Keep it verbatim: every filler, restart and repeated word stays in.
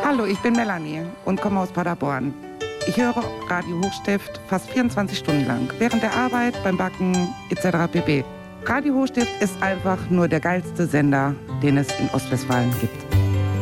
Hallo, ich bin Melanie und komme aus Paderborn. Ich höre Radio Hochstift fast vierundzwanzig Stunden lang, während der Arbeit, beim Backen et cetera pp. Radio Hochstift ist einfach nur der geilste Sender, den es in Ostwestfalen gibt.